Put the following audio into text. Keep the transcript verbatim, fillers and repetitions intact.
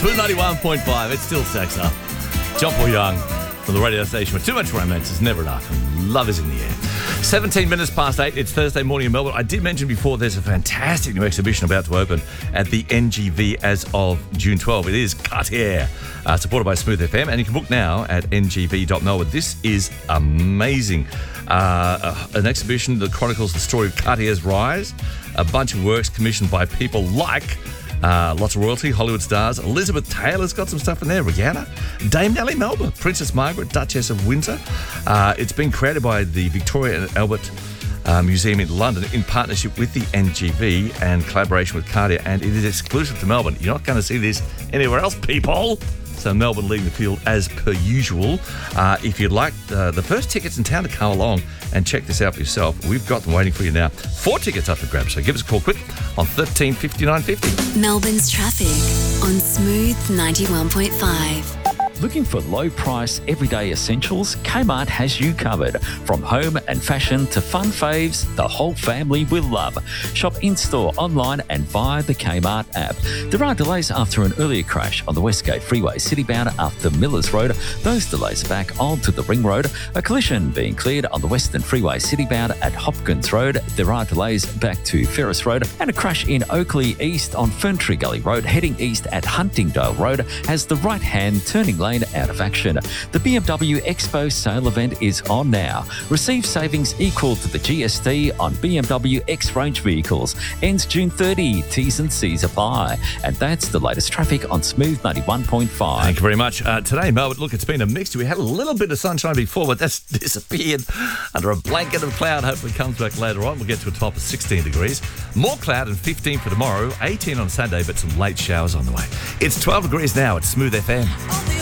Smooth ninety-one point five. It's still sex up. John Paul Young from the radio station where too much romance is never enough and love is in the air. seventeen minutes past eight. It's Thursday morning in Melbourne. I did mention before there's a fantastic new exhibition about to open at the N G V as of June twelfth. It is Cartier, uh, supported by Smooth F M, and you can book now at n g v dot melbourne. This is amazing. Uh, an exhibition that chronicles the story of Cartier's rise. A bunch of works commissioned by people like Uh, lots of royalty, Hollywood stars. Elizabeth Taylor's got some stuff in there. Rihanna, Dame Nellie Melba, Princess Margaret, Duchess of Windsor. Uh, it's been created by the Victoria and Albert uh, Museum in London in partnership with the N G V and collaboration with Cartier, and it is exclusive to Melbourne. You're not going to see this anywhere else, people. So Melbourne leading the field as per usual. Uh, if you'd like uh, the first tickets in town to come along and check this out for yourself, we've got them waiting for you now. Four tickets up for grabs, so give us a call quick on thirteen fifty-nine fifty. Melbourne's traffic on Smooth ninety-one point five. Looking for low-price, everyday essentials? Kmart has you covered. From home and fashion to fun faves, the whole family will love. Shop in-store, online and via the Kmart app. There are delays after an earlier crash on the Westgate Freeway citybound after Millers Road. Those delays are back onto the Ring Road. A collision being cleared on the Western Freeway citybound at Hopkins Road. There are delays back to Ferris Road. And a crash in Oakley East on Ferntree Gully Road, heading east at Huntingdale Road, has the right-hand turning lane out of action. The B M W Expo sale event is on now. Receive savings equal to the G S T on B M W X-Range vehicles. Ends June thirtieth. T's and C's apply. And that's the latest traffic on Smooth ninety-one point five. Thank you very much. Uh, today, Melbourne, look, it's been a mixture. We had a little bit of sunshine before, but that's disappeared under a blanket of cloud. Hopefully it comes back later on. We'll get to a top of sixteen degrees. More cloud and fifteen for tomorrow. eighteen on Saturday, but some late showers on the way. It's twelve degrees now at Smooth F M.